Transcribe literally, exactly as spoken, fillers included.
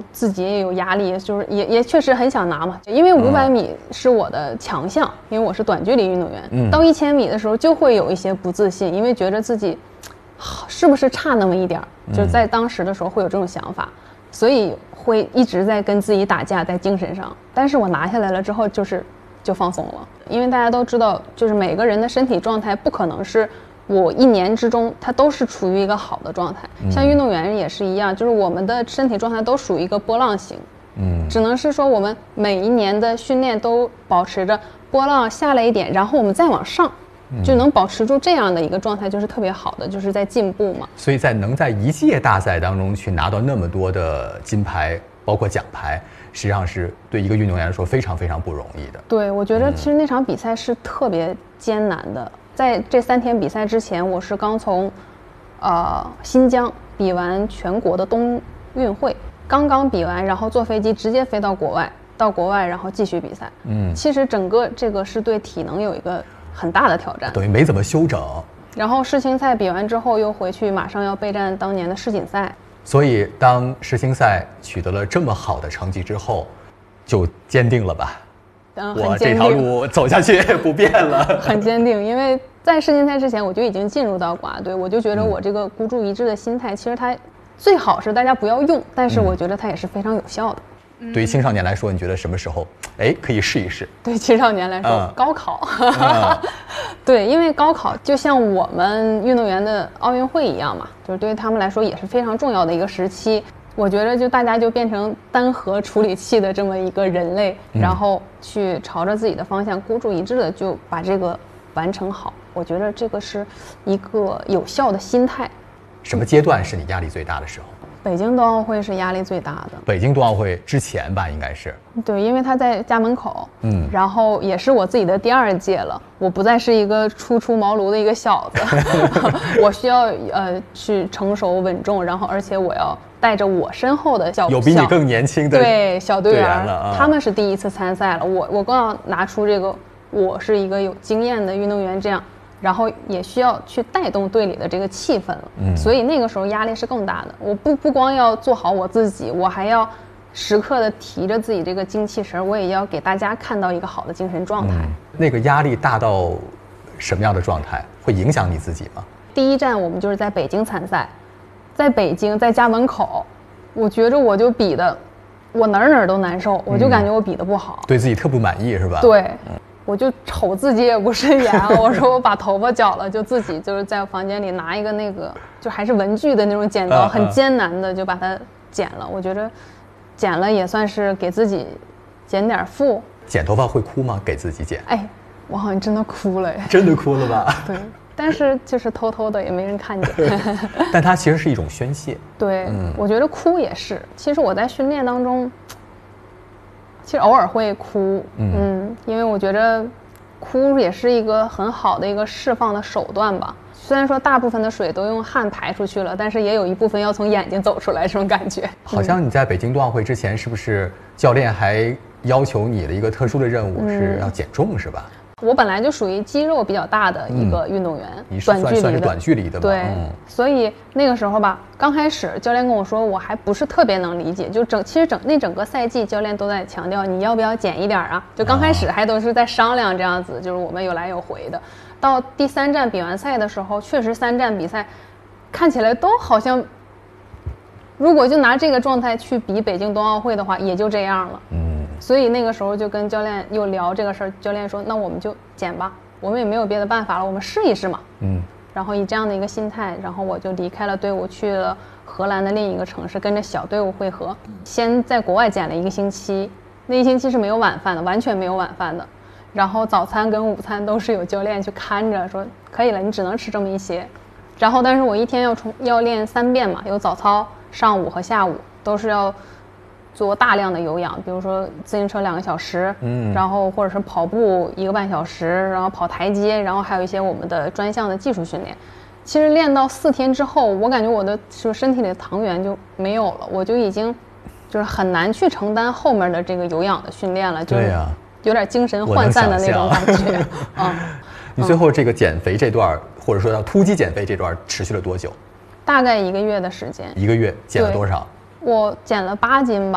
自己也有压力，就是也也确实很想拿嘛。因为五百米是我的强项，嗯、因为我是短距离运动员。嗯、到一千米的时候就会有一些不自信，因为觉得自己是不是差那么一点儿，就在当时的时候会有这种想法，所以会一直在跟自己打架，在精神上。但是我拿下来了之后，就是就放松了，因为大家都知道，就是每个人的身体状态不可能是。我一年之中，它都是处于一个好的状态。像运动员也是一样，就是我们的身体状态都属于一个波浪形。嗯，只能是说我们每一年的训练都保持着波浪下来一点，然后我们再往上，就能保持住这样的一个状态，就是特别好的，就是在进步嘛。 所以在能在一届大赛当中去拿到那么多的金牌，包括奖牌，实际上是对一个运动员来说非常非常不容易的。 对，我觉得其实那场比赛是特别艰难的。在这三天比赛之前，我是刚从，呃，新疆比完全国的冬运会，刚刚比完，然后坐飞机直接飞到国外，到国外然后继续比赛。嗯，其实整个这个是对体能有一个很大的挑战， 等于没怎么休整。 然后世青赛比完之后，又回去马上要备战当年的世锦赛。 所以，当世青赛取得了这么好的成绩之后，就坚定了吧？ 嗯、 我这条路走下去不变了。 很坚定，因为在世锦赛之前我就已经进入到国家队，我就觉得我这个孤注一掷的心态，嗯、其实它最好是大家不要用，但是我觉得它也是非常有效的。 嗯、对于青少年来说，你觉得什么时候哎可以试一试？ 对青少年来说，嗯、高考。嗯、对，因为高考就像我们运动员的奥运会一样嘛，就是对于他们来说也是非常重要的一个时期。我觉得就大家就变成单核处理器的这么一个人类，嗯、然后去朝着自己的方向孤注一掷的就把这个完成好。我觉得这个是一个有效的心态。 什么阶段是你压力最大的时候？ 北京冬奥会是压力最大的。 北京冬奥会之前吧，应该是。 对，因为他在家门口，嗯，然后也是我自己的第二届了，我不再是一个初出茅庐的一个小子，我需要呃去成熟稳重，然后而且我要带着我身后的小有比你更年轻的对小队员了、啊， 他们是第一次参赛了，我我更要拿出这个我是一个有经验的运动员这样。然后也需要去带动队里的这个气氛了，嗯，所以那个时候压力是更大的。我不不光要做好我自己，我还要时刻的提着自己这个精气神，我也要给大家看到一个好的精神状态。嗯、 那个压力大到什么样的状态，会影响你自己吗？ 第一站我们就是在北京参赛，在北京在家门口，我觉着我就比的，我哪儿哪儿都难受，我就感觉我比的不好， 嗯、对自己特不满意是吧？ 对。嗯，我就瞅自己也不顺眼，我说我把头发绞了，就自己就是在房间里拿一个那个就还是文具的那种剪刀，很艰难的就把它剪了。我觉得剪了也算是给自己减点负。 剪头发会哭吗？给自己剪？ 哎，我好像真的哭了。 真的哭了吧？ 对，但是就是偷偷的，也没人看见。 但它其实是一种宣泄。 对，嗯、我觉得哭也是。其实我在训练当中。其实偶尔会哭，嗯, 嗯，因为我觉得哭也是一个很好的一个释放的手段吧。虽然说大部分的水都用汗排出去了，但是也有一部分要从眼睛走出来，这种感觉。 好像你在北京冬奥会之前，是不是教练还要求你的一个特殊的任务是要减重，是吧？我本来就属于肌肉比较大的一个运动员， 嗯、短距离的，算是短距离的吧？ 对、嗯，所以那个时候吧，刚开始教练跟我说，我还不是特别能理解。就整，其实整那整个赛季，教练都在强调你要不要减一点啊？就刚开始还都是在商量这样子，啊、就是我们有来有回的。到第三站比完赛的时候，确实三站比赛看起来都好像，如果就拿这个状态去比北京冬奥会的话，也就这样了。嗯。所以那个时候就跟教练又聊这个事儿，教练说那我们就减吧，我们也没有别的办法了，我们试一试嘛。嗯，然后以这样的一个心态，然后我就离开了队伍，去了荷兰的另一个城市，跟着小队伍会合。先在国外减了一个星期，那一星期是没有晚饭的，完全没有晚饭的，然后早餐跟午餐都是有教练去看着，说可以了，你只能吃这么一些。然后但是我一天要重要练三遍嘛，有早操，上午和下午都是要做大量的有氧，比如说自行车两个小时，嗯，然后或者是跑步一个半小时，然后跑台阶，然后还有一些我们的专项的技术训练。其实练到四天之后，我感觉我的就身体里的糖原就没有了，我就已经就是很难去承担后面的这个有氧的训练了， 对呀， 有点精神涣散的那种感觉。嗯， 你最后这个减肥这段，或者说要突击减肥这段持续了多久？ 大概一个月的时间。 一个月减了多少？ 我减了八斤吧。